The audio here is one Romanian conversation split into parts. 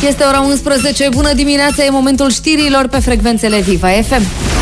Este ora 11. Bună dimineața, e momentul știrilor pe frecvențele Viva FM.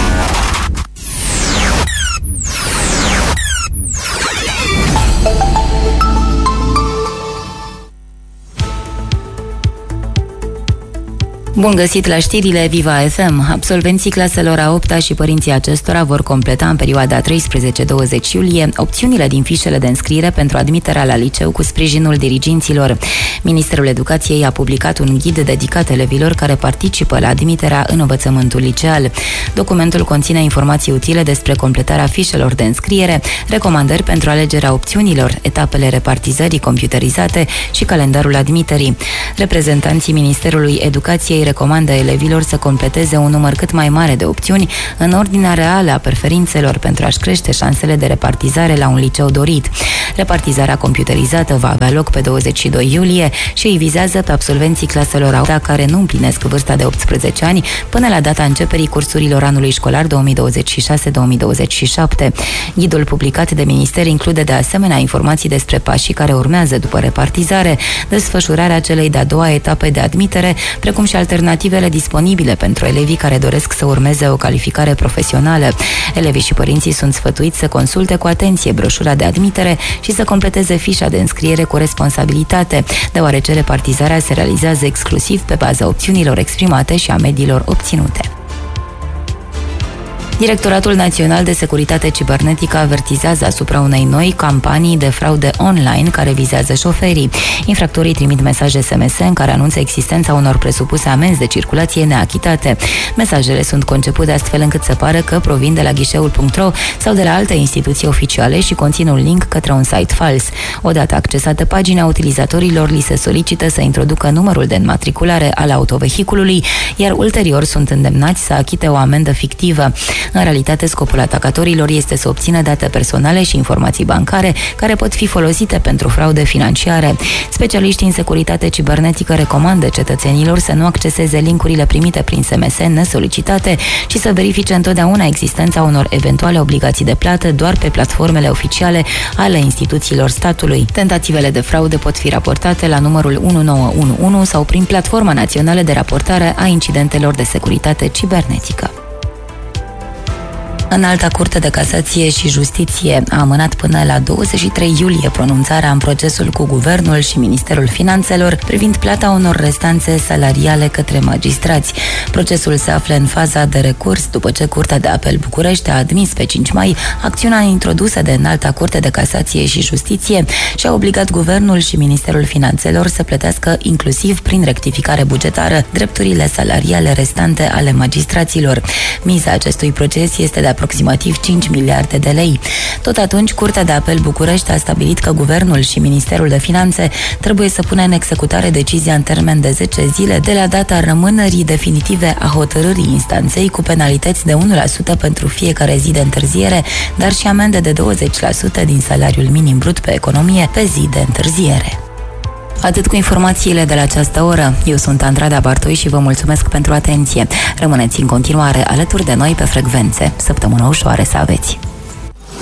Bun găsit la știrile Viva FM. Absolvenții claselor a 8-a și părinții acestora vor completa în perioada 13-20 iulie opțiunile din fișele de înscriere pentru admiterea la liceu cu sprijinul diriginților. Ministerul Educației a publicat un ghid dedicat elevilor care participă la admiterea în învățământul liceal. Documentul conține informații utile despre completarea fișelor de înscriere, recomandări pentru alegerea opțiunilor, etapele repartizării computerizate și calendarul admiterii. Reprezentanții Ministerului Educației recomandă elevilor să completeze un număr cât mai mare de opțiuni în ordinea reală a preferințelor pentru a-și crește șansele de repartizare la un liceu dorit. Repartizarea computerizată va avea loc pe 22 iulie și îi vizează pe absolvenții claselor a 8-a care nu împlinesc vârsta de 18 ani până la data începerii cursurilor anului școlar 2026-2027. Ghidul publicat de minister include de asemenea informații despre pașii care urmează după repartizare, desfășurarea celei de-a doua etape de admitere, precum și alternativele disponibile pentru elevii care doresc să urmeze o calificare profesională. Elevii și părinții sunt sfătuiți să consulte cu atenție broșura de admitere și să completeze fișa de înscriere cu responsabilitate, deoarece repartizarea se realizează exclusiv pe baza opțiunilor exprimate și a mediilor obținute. Directoratul Național de Securitate Cibernetică avertizează asupra unei noi campanii de fraude online care vizează șoferii. Infractorii trimit mesaje SMS în care anunță existența unor presupuse amenzi de circulație neachitate. Mesajele sunt concepute astfel încât să pară că provin de la ghișeul.ro sau de la alte instituții oficiale și conțin un link către un site fals. Odată accesată pagina, utilizatorilor li se solicită să introducă numărul de înmatriculare al autovehiculului, iar ulterior sunt îndemnați să achite o amendă fictivă. În realitate, scopul atacatorilor este să obțină date personale și informații bancare care pot fi folosite pentru fraude financiare. Specialiștii în securitate cibernetică recomandă cetățenilor să nu acceseze linkurile primite prin SMS nesolicitate și să verifice întotdeauna existența unor eventuale obligații de plată doar pe platformele oficiale ale instituțiilor statului. Tentativele de fraude pot fi raportate la numărul 1911 sau prin Platforma Națională de Raportare a Incidentelor de Securitate Cibernetică. Înalta Curte de Casație și Justiție a amânat până la 23 iulie pronunțarea în procesul cu Guvernul și Ministerul Finanțelor privind plata unor restanțe salariale către magistrați. Procesul se află în faza de recurs după ce Curtea de Apel București a admis pe 5 mai acțiunea introdusă de Înalta Curte de Casație și Justiție și a obligat Guvernul și Ministerul Finanțelor să plătească inclusiv prin rectificare bugetară drepturile salariale restante ale magistraților. Miza acestui proces este de aproximativ 5 miliarde de lei. Tot atunci, Curtea de Apel București a stabilit că Guvernul și Ministerul de Finanțe trebuie să pună în executare decizia în termen de 10 zile de la data rămânerii definitive a hotărârii instanței, cu penalități de 1% pentru fiecare zi de întârziere, dar și amende de 20% din salariul minim brut pe economie pe zi de întârziere. Atât cu informațiile de la această oră. Eu sunt Andrada Bartoi și vă mulțumesc pentru atenție. Rămâneți în continuare alături de noi pe frecvențe. Săptămână ușoară să aveți!